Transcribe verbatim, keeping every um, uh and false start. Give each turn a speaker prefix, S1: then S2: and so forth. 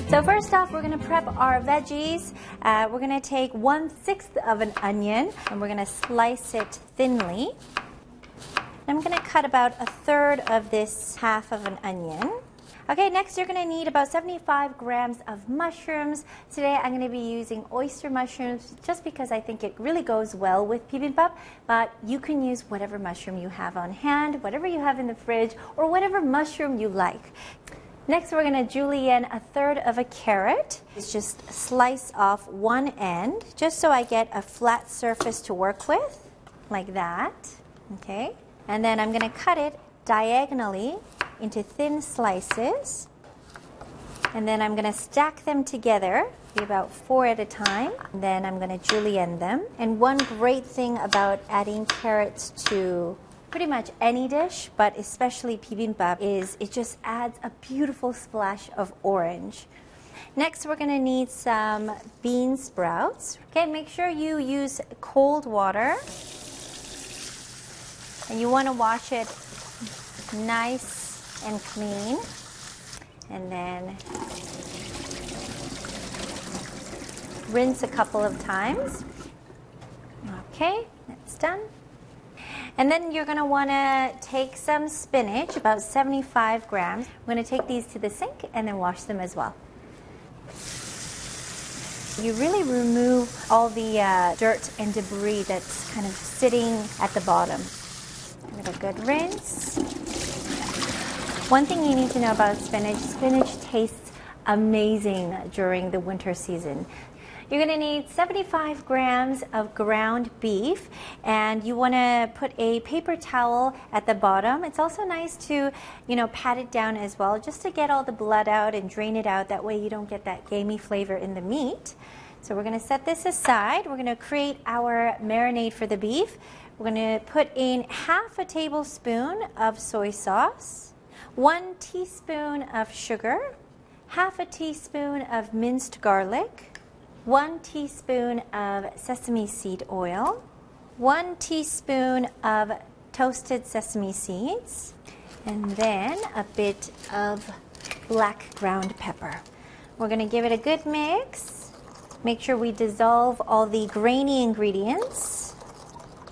S1: So first off, we're going to prep our veggies. Uh, we're going to take one sixth of an onion and we're going to slice it thinly. I'm going to cut about a third of this half of an onion. Okay, next you're going to need about seventy-five grams of mushrooms. Today I'm going to be using oyster mushrooms just because I think it really goes well with bibimbap, but you can use whatever mushroom you have on hand, whatever you have in the fridge, or whatever mushroom you like. Next we're going to julienne a third of a carrot. It's just slice off one end just so I get a flat surface to work with, like that. Okay, and then I'm going to cut it diagonally into thin slices, and then I'm going to stack them together, about four at a time. Then I'm going to julienne them. And one great thing about adding carrots to pretty much any dish, but especially bibimbap, is it just adds a beautiful splash of orange. Next we're going to need some bean sprouts. Okay, make sure you use cold water, and you want to wash it nice and clean, and then rinse a couple of times. Okay, that's done. And then you're going to want to take some spinach, about seventy-five grams. I'm going to take these to the sink and then wash them as well. You really remove all the uh, dirt and debris that's kind of sitting at the bottom. Give it a good rinse. One thing you need to know about spinach, spinach tastes amazing during the winter season. You're going to need seventy-five grams of ground beef, and you want to put a paper towel at the bottom. It's also nice to, you know, pat it down as well, just to get all the blood out and drain it out. That way you don't get that gamey flavor in the meat. So we're going to set this aside. We're going to create our marinade for the beef. We're going to put in half a tablespoon of soy sauce, one teaspoon of sugar, half a teaspoon of minced garlic, one teaspoon of sesame seed oil, one teaspoon of toasted sesame seeds, and then a bit of black ground pepper. We're going to give it a good mix. Make sure we dissolve all the grainy ingredients.